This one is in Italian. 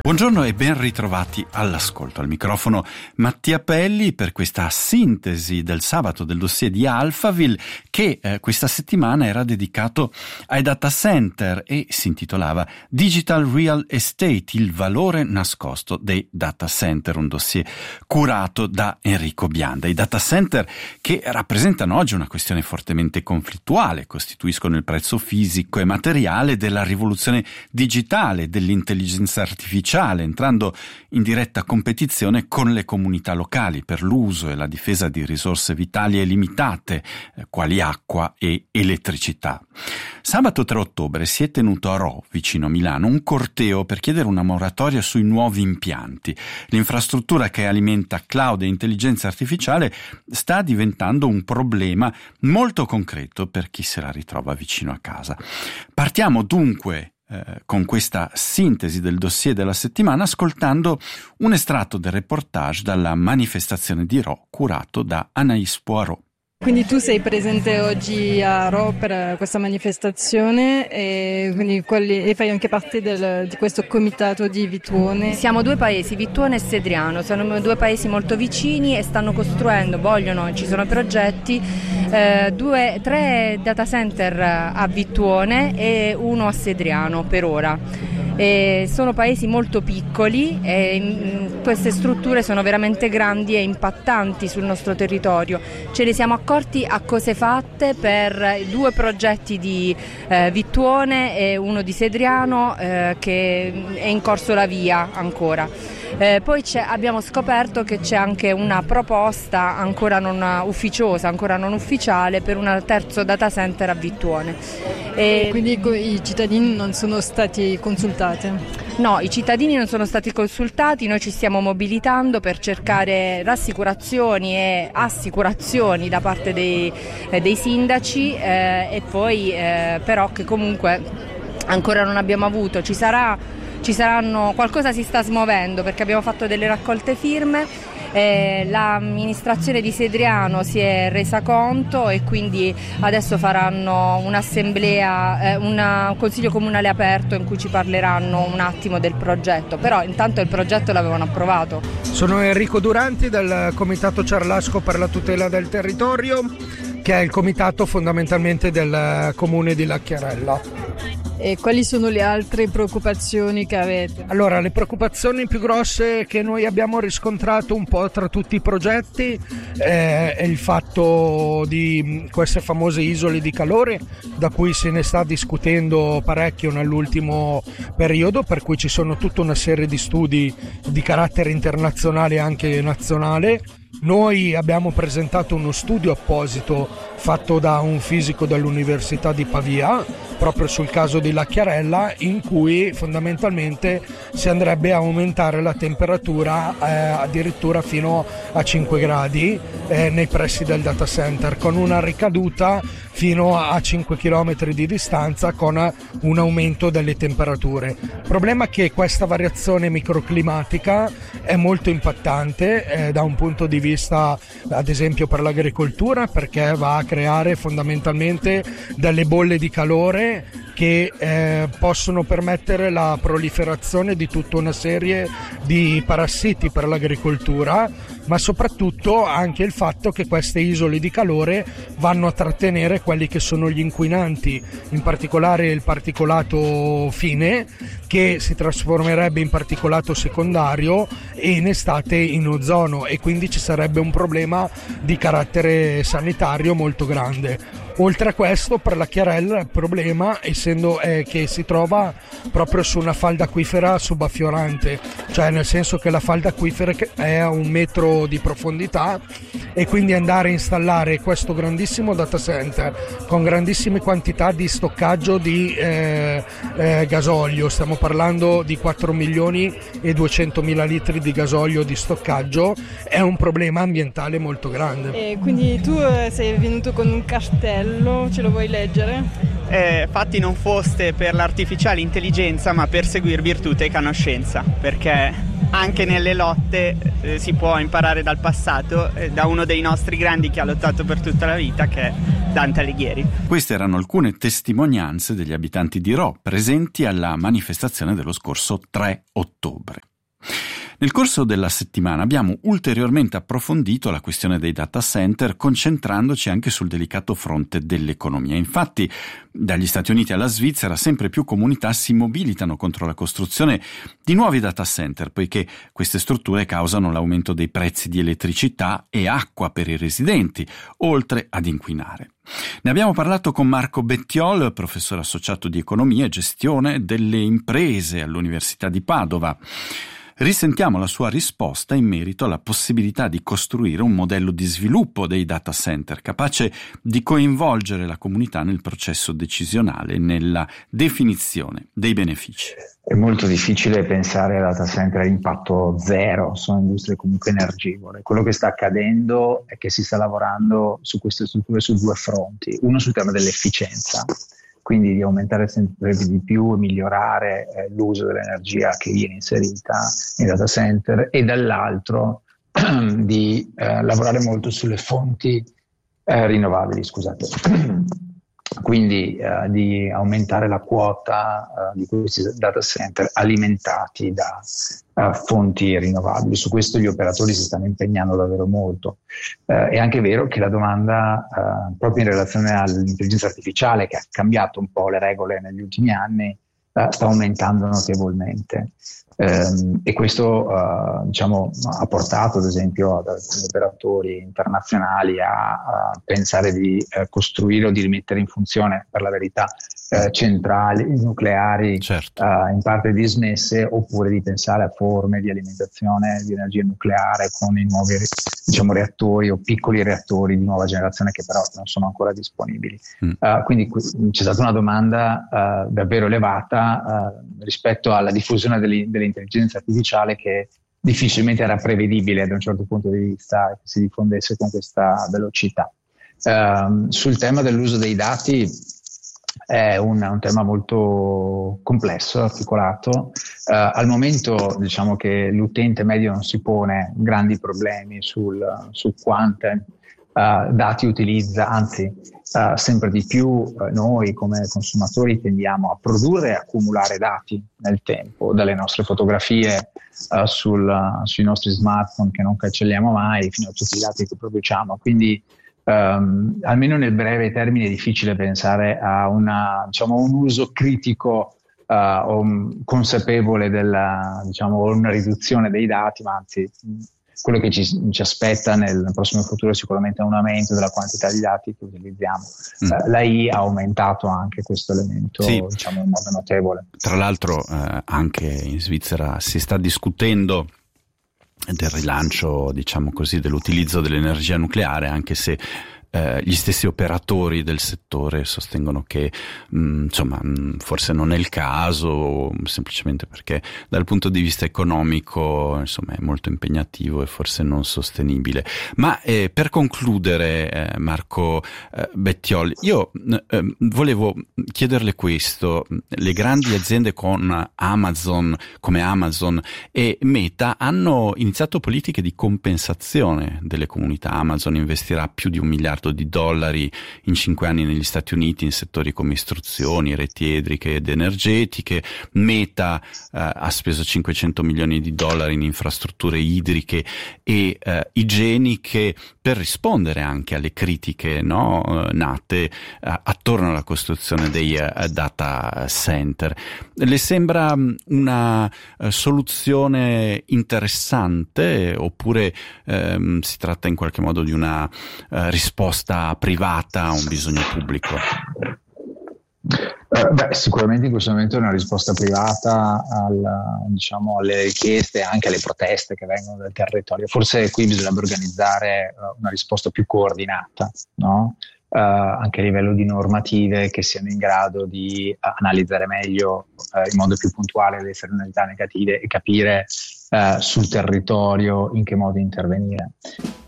Buongiorno e ben ritrovati all'ascolto. Al microfono Mattia Pelli per questa sintesi del sabato del dossier di Alphaville che questa settimana era dedicato ai data center e si intitolava Digital Real Estate, il valore nascosto dei data center, un dossier curato da Enrico Bianda. I data center che rappresentano oggi una questione fortemente conflittuale, costituiscono il prezzo fisico e materiale della rivoluzione digitale, dell'intelligenza artificiale, entrando in diretta competizione con le comunità locali per l'uso e la difesa di risorse vitali e limitate, quali acqua e elettricità. Sabato 3 ottobre si è tenuto a Rho, vicino Milano, un corteo per chiedere una moratoria sui nuovi impianti. L'infrastruttura che alimenta cloud e intelligenza artificiale sta diventando un problema molto concreto per chi se la ritrova vicino a casa. Partiamo dunque con questa sintesi del dossier della settimana ascoltando un estratto del reportage dalla manifestazione di Rho curato da Anaïs Poirot. Quindi tu sei presente oggi a Rho per questa manifestazione e quindi fai anche parte di questo comitato di Vittuone. Siamo due paesi, Vittuone e Sedriano, sono due paesi molto vicini e stanno costruendo, ci sono progetti, 3 data center a Vittuone e uno a Sedriano per ora. Sono paesi molto piccoli e queste strutture sono veramente grandi e impattanti sul nostro territorio. Ce ne siamo accorti a cose fatte per 2 progetti di Vittuone e uno di Sedriano che è in corso la via ancora. Poi abbiamo scoperto che c'è anche una proposta ancora non ufficiosa, ancora non ufficiale per un terzo data center a Vittuone. Quindi i cittadini non sono stati consultati? No, i cittadini non sono stati consultati, noi ci stiamo mobilitando per cercare rassicurazioni e assicurazioni da parte dei sindaci e poi però che comunque ancora non abbiamo avuto. Ci saranno, qualcosa si sta smuovendo perché abbiamo fatto delle raccolte firme. L'amministrazione di Sedriano si è resa conto e quindi adesso faranno un'assemblea, un consiglio comunale aperto in cui ci parleranno un attimo del progetto, però intanto il progetto l'avevano approvato. Sono Enrico Duranti del Comitato Ciarlasco per la tutela del territorio, che è il comitato fondamentalmente del comune di Lacchiarella. E quali sono le altre preoccupazioni che avete? Allora, le preoccupazioni più grosse che noi abbiamo riscontrato un po' tra tutti i progetti è il fatto di queste famose isole di calore, da cui se ne sta discutendo parecchio nell'ultimo periodo, per cui ci sono tutta una serie di studi di carattere internazionale e anche nazionale. Noi abbiamo presentato uno studio apposito fatto da un fisico dell'Università di Pavia proprio sul caso di Lacchiarella, in cui fondamentalmente si andrebbe a aumentare la temperatura addirittura fino a 5 gradi nei pressi del data center, con una ricaduta fino a 5 km di distanza, con un aumento delle temperature. Il problema è che questa variazione microclimatica è molto impattante da un punto di vista ad esempio per l'agricoltura, perché va a creare fondamentalmente delle bolle di calore che possono permettere la proliferazione di tutta una serie di parassiti per l'agricoltura, ma soprattutto anche il fatto che queste isole di calore vanno a trattenere quelli che sono gli inquinanti, in particolare il particolato fine, che si trasformerebbe in particolato secondario e in estate in ozono, e quindi ci sarebbe un problema di carattere sanitario molto grande. Oltre a questo, per Lacchiarella il problema, essendo che si trova proprio su una falda acquifera subaffiorante, cioè nel senso che la falda acquifera è a 1 metro di profondità, e quindi andare a installare questo grandissimo data center con grandissime quantità di stoccaggio di gasolio, stiamo parlando di 4 milioni e 200 mila litri di gasolio di stoccaggio, è un problema ambientale molto grande. E quindi tu sei venuto con un cartello, ce lo vuoi leggere? Fatti non foste per l'artificiale intelligenza, ma per seguir virtù e conoscenza, perché anche nelle lotte si può imparare dal passato, da uno dei nostri grandi che ha lottato per tutta la vita, che è Dante Alighieri. Queste erano alcune testimonianze degli abitanti di Rho presenti alla manifestazione dello scorso 3 ottobre. Nel corso della settimana abbiamo ulteriormente approfondito la questione dei data center, concentrandoci anche sul delicato fronte dell'economia. Infatti, dagli Stati Uniti alla Svizzera sempre più comunità si mobilitano contro la costruzione di nuovi data center, poiché queste strutture causano l'aumento dei prezzi di elettricità e acqua per i residenti, oltre ad inquinare. Ne abbiamo parlato con Marco Bettiol, professore associato di economia e gestione delle imprese all'Università di Padova. Risentiamo la sua risposta in merito alla possibilità di costruire un modello di sviluppo dei data center capace di coinvolgere la comunità nel processo decisionale e nella definizione dei benefici. È molto difficile pensare a data center a impatto zero, sono industrie comunque energivore. Quello che sta accadendo è che si sta lavorando su queste strutture su due fronti. Uno sul tema dell'efficienza, quindi di aumentare sempre di più e migliorare l'uso dell'energia che viene inserita nei data center, e dall'altro di lavorare molto sulle fonti rinnovabili, scusate. Quindi di aumentare la quota di questi data center alimentati da fonti rinnovabili. Su questo gli operatori si stanno impegnando davvero molto. È anche vero che la domanda, proprio in relazione all'intelligenza artificiale, che ha cambiato un po' le regole negli ultimi anni, sta aumentando notevolmente. E questo ha portato ad esempio ad alcuni operatori internazionali a pensare di costruire o di rimettere in funzione, per la verità, centrali nucleari, certo, in parte dismesse, oppure di pensare a forme di alimentazione di energia nucleare con i nuovi reattori o piccoli reattori di nuova generazione che però non sono ancora disponibili. Quindi c'è stata una domanda davvero elevata rispetto alla diffusione dell'intelligenza artificiale, che difficilmente era prevedibile da un certo punto di vista che si diffondesse con questa velocità. Sul tema dell'uso dei dati è un tema molto complesso, articolato. Al momento diciamo che l'utente medio non si pone grandi problemi su quante dati utilizza, anzi sempre di più noi come consumatori tendiamo a produrre e accumulare dati nel tempo, dalle nostre fotografie sui nostri smartphone che non cancelliamo mai, fino a tutti i dati che produciamo. Quindi almeno nel breve termine è difficile pensare a un uso critico o consapevole una riduzione dei dati, ma anzi quello che ci aspetta nel prossimo futuro è sicuramente un aumento della quantità di dati che utilizziamo. L'AI ha aumentato anche questo elemento, sì, in modo notevole. Tra l'altro anche in Svizzera si sta discutendo del rilancio, dell'utilizzo dell'energia nucleare, anche se gli stessi operatori del settore sostengono che forse non è il caso, semplicemente perché dal punto di vista economico è molto impegnativo e forse non sostenibile. Ma per concludere, Marco Bettiol, io volevo chiederle questo: le grandi aziende come Amazon e Meta hanno iniziato politiche di compensazione delle comunità. Amazon investirà più di $1 miliardo in 5 anni negli Stati Uniti in settori come istruzioni, reti idriche ed energetiche. Meta ha speso $500 milioni in infrastrutture idriche e igieniche per rispondere anche alle critiche nate attorno alla costruzione dei data center. Le sembra una soluzione interessante, oppure si tratta in qualche modo di una risposta privata a un bisogno pubblico? Sicuramente in questo momento è una risposta privata alle richieste e anche alle proteste che vengono dal territorio. Forse qui bisognerebbe organizzare una risposta più coordinata, no? Anche a livello di normative che siano in grado di analizzare meglio in modo più puntuale le esternalità negative e capire sul territorio in che modo intervenire.